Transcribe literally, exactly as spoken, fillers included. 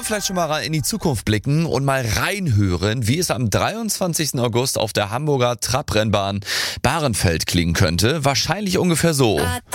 vielleicht schon mal in die Zukunft blicken und mal reinhören, wie es am dreiundzwanzigsten August auf der Hamburger Trabrennbahn Bahrenfeld klingen könnte? Wahrscheinlich ungefähr so.